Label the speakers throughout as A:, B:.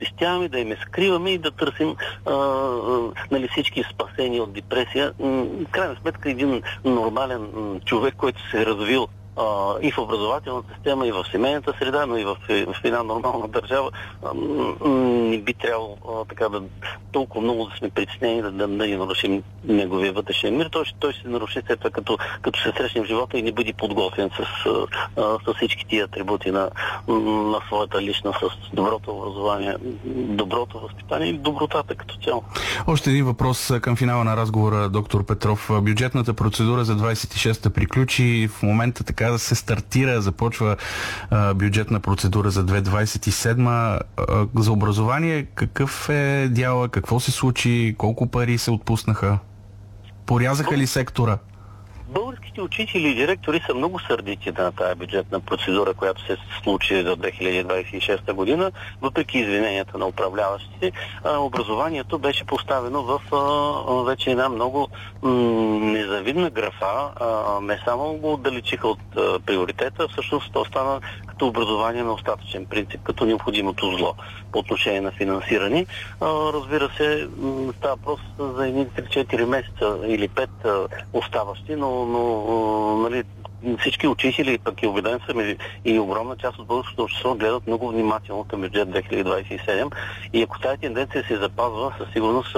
A: спестяваме, да им я скриваме и да търсим нали, всички спасени от депресия. В крайна сметка един нормален човек, който се е развил и в образователната система, и в семейната среда, но и в една нормална държава, не би трябвало така да толкова много да сме притеснени да ни нарушим неговия вътрешен мир. Той ще се наруши след това, като се срещне в живота и не бъде подготвен с всички тия атрибути на своята личност, с доброто образование, доброто възпитание и добротата като цяло.
B: Още един въпрос към финала на разговора, доктор Петров. Бюджетната процедура за 26-та приключи. В момента така да се стартира, започва бюджетна процедура за 2027. За образование какъв е дяла, какво се случи, колко пари се отпуснаха? Порязаха ли сектора?
A: Българските учители и директори са много сърдити на тази бюджетна процедура, която се случи за 2026 година. Въпреки извиненията на управляващите, образованието беше поставено в вече една много незавидна графа. Не само го отдалечиха от приоритета, всъщност то стана като образование на остатъчен принцип, като необходимото зло по отношение на финансиране. Разбира се, става въпрос за едни 3-4 месеца или 5 оставащи, но нали, всички учители, пък и убеден съм и огромна част от българското общество гледат много внимателно към бюджет 2027 и ако тази тенденция се запазва, със сигурност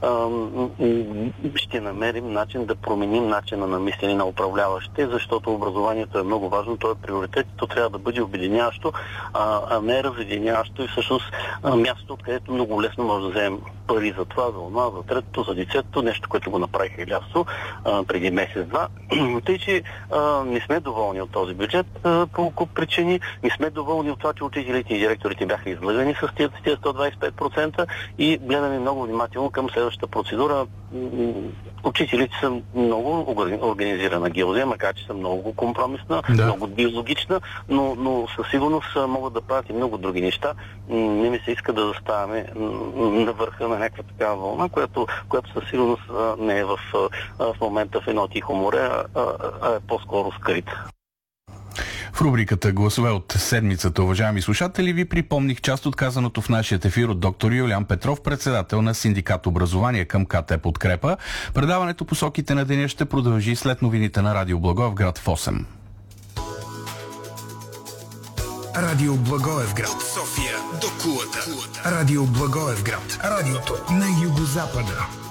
A: ще намерим начин да променим начина на мислене на управляващите, защото образованието е много важно, то е приоритет, то трябва да бъде обединяващо, а не разединяващо и всъщност място, откъдето много лесно може да вземем пари за това, за това, за третото, за децето, нещо, което го направиха и лясно преди месец-два. Тъй, че не сме доволни от този бюджет по куп причини. Не сме доволни от това, че учителите и директорите бяха излъгани с тези 125% и гледаме много внимателно към следващата процедура. Учителите са много организирана гилдия, макар че са много компромисна, много диалогична, но със сигурност могат да правят и много други неща. Не ми се иска да заставаме на върха на някаква такава вълна, която със сигурност не е в момента в едно тихо море, а е по-скоро скрита.
B: В рубриката "Гласове от седмицата", уважаеми слушатели, ви припомних част от казаното в нашия ефир от доктор Юлиан Петров, председател на Синдикат Образование към КТ Подкрепа. Предаването "Посоките на деня" ще продължи след новините на Радио Благоевград в 8.
C: Радио Благоевград, София до Кулата. Радио Благоевград, радиото на югозапада.